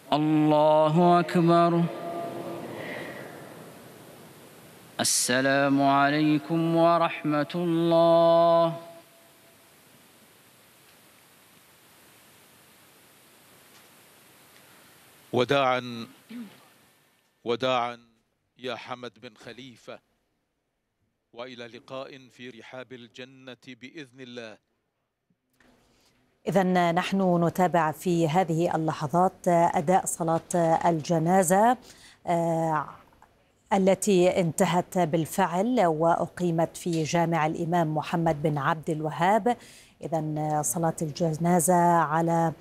الله أكبر. السلام عليكم ورحمة الله. وداعا وداعا يا حمد بن خليفة، وإلى لقاء في رحاب الجنة بإذن الله. إذن نحن نتابع في هذه اللحظات أداء صلاة الجنازة التي انتهت بالفعل وأقيمت في جامع الإمام محمد بن عبد الوهاب. إذن صلاة الجنازة على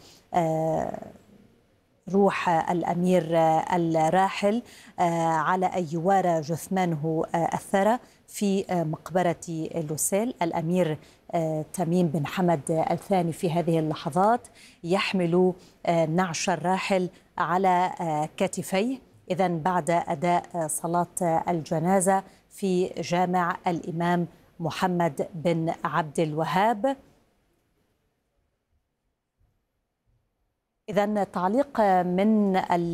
روح الأمير الراحل على أن يوارى جثمانه الثرى في مقبرة لوسيل. الأمير تميم بن حمد الثاني في هذه اللحظات يحمل نعش الراحل على كتفيه. إذن بعد أداء صلاة الجنازة في جامع الإمام محمد بن عبد الوهاب. إذن تعليق من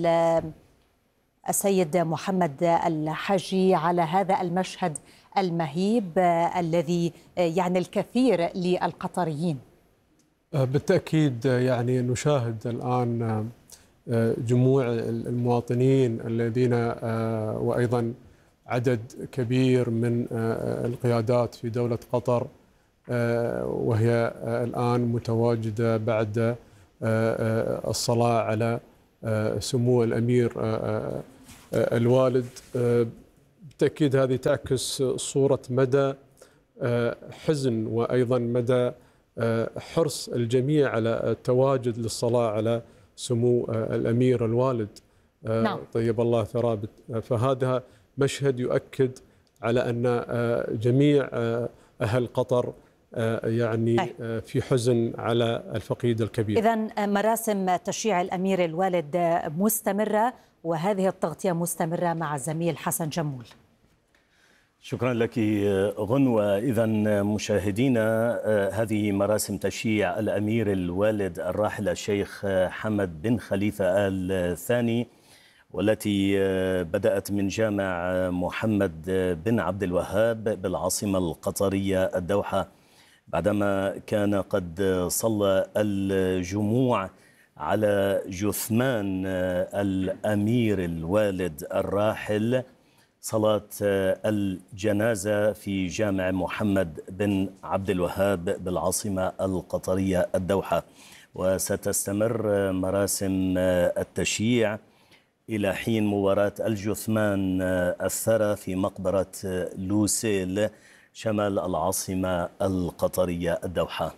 السيد محمد الحاجي على هذا المشهد المهيب الذي يعني الكثير للقطريين. بالتأكيد يعني نشاهد الآن جموع المواطنين الذين وأيضا عدد كبير من القيادات في دولة قطر، وهي الآن متواجدة بعد الصلاة على سمو الأمير الوالد. بالتأكيد هذه تعكس صورة مدى حزن وأيضا مدى حرص الجميع على التواجد للصلاة على سمو الأمير الوالد. نعم. طيب الله ثراه. فهذا مشهد يؤكد على أن جميع أهل قطر يعني في حزن على الفقيد الكبير. إذن مراسم تشييع الأمير الوالد مستمرة، وهذه التغطية مستمرة مع الزميل حسن جمول. شكرا لك غنوة. إذن مشاهدينا، هذه مراسم تشييع الأمير الوالد الراحل الشيخ حمد بن خليفة آل ثاني، والتي بدأت من جامع محمد بن عبد الوهاب بالعاصمة القطرية الدوحة، بعدما كان قد صلى الجموع على جثمان الأمير الوالد الراحل صلاة الجنازة في جامع محمد بن عبد الوهاب بالعاصمة القطرية الدوحة. وستستمر مراسم التشييع إلى حين مواراة الجثمان الثرى في مقبرة لوسيل شمال العاصمة القطرية الدوحة.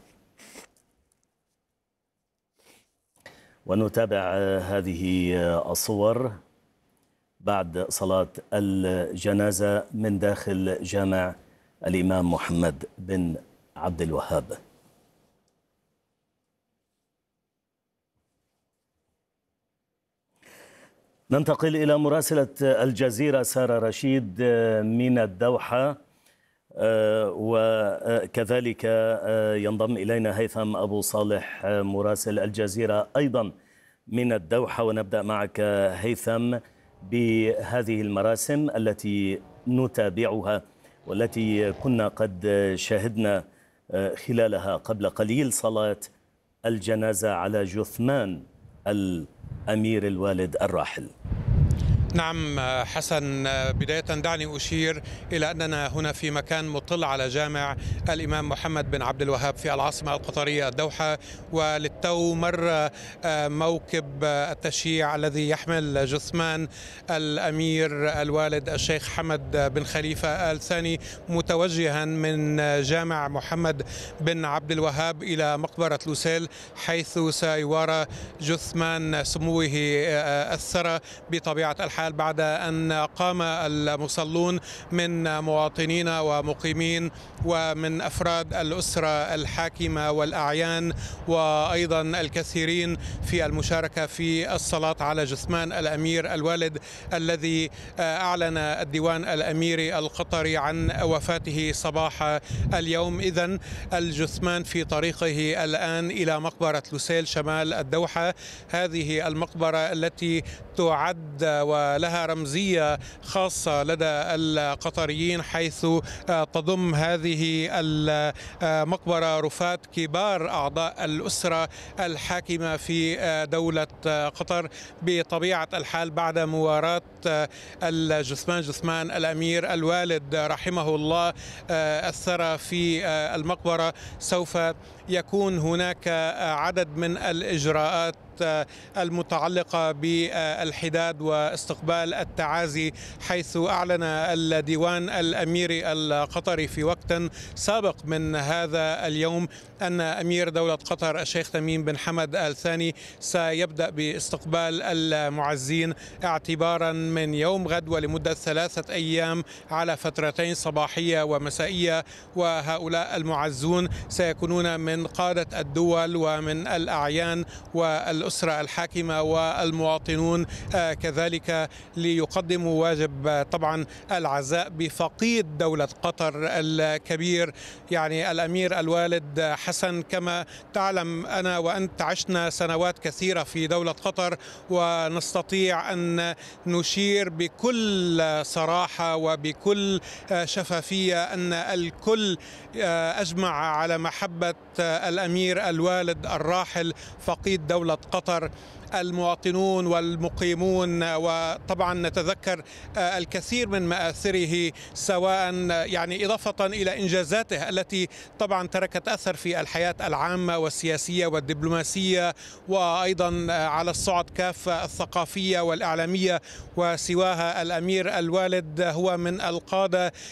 ونتابع هذه الصور بعد صلاة الجنازة من داخل جامع الإمام محمد بن عبد الوهاب. ننتقل إلى مراسلة الجزيرة سارة رشيد من الدوحة، وكذلك ينضم إلينا هيثم أبو صالح مراسل الجزيرة أيضا من الدوحة. ونبدأ معك هيثم بهذه المراسم التي نتابعها والتي كنا قد شاهدنا خلالها قبل قليل صلاة الجنازة على جثمان الأمير الوالد الراحل. نعم حسن، بداية دعني أشير إلى أننا هنا في مكان مطل على جامع الإمام محمد بن عبد الوهاب في العاصمة القطرية الدوحة، وللتو مر موكب التشييع الذي يحمل جثمان الأمير الوالد الشيخ حمد بن خليفة آل ثاني متوجها من جامع محمد بن عبد الوهاب إلى مقبرة لوسيل، حيث سيوارى جثمان سموه الثرى بطبيعة الحال الحال بعد أن قام المصلون من مواطنين ومقيمين ومن أفراد الأسرة الحاكمة والأعيان وأيضا الكثيرين في المشاركة في الصلاة على جثمان الأمير الوالد الذي أعلن الديوان الأميري القطري عن وفاته صباح اليوم. إذن الجثمان في طريقه الآن إلى مقبرة لوسيل شمال الدوحة، هذه المقبرة التي تعد ولها رمزية خاصة لدى القطريين، حيث تضم هذه المقبرة رفات كبار أعضاء الأسرة الحاكمة في دولة قطر. بطبيعة الحال بعد مواراة الجثمان جثمان الأمير الوالد رحمه الله الثرى في المقبرة، سوف يكون هناك عدد من الإجراءات المتعلقة بالحداد واستقبال التعازي، حيث أعلن الديوان الأميري القطري في وقت سابق من هذا اليوم أن أمير دولة قطر الشيخ تميم بن حمد الثاني سيبدأ باستقبال المعزين اعتبارا من يوم غد ولمدة 3 أيام على فترتين صباحية ومسائية، وهؤلاء المعزون سيكونون من قادة الدول ومن الأعيان والأسرة الحاكمة والمواطنون كذلك، ليقدموا واجب طبعا العزاء بفقيد دولة قطر الكبير، يعني الأمير الوالد حسن. كما تعلم أنا وأنت عشنا سنوات كثيرة في دولة قطر، ونستطيع أن نشير بكل صراحة وبكل شفافية أن الكل أجمع على محبة الأمير الوالد الراحل فقيد دولة قطر، المواطنون والمقيمون، وطبعا نتذكر الكثير من مآثره، سواء يعني إضافة إلى إنجازاته التي طبعا تركت أثر في الحياة العامة والسياسية والدبلوماسية، وأيضا على الصعد كافة الثقافية والإعلامية وسواها. الأمير الوالد هو من القادة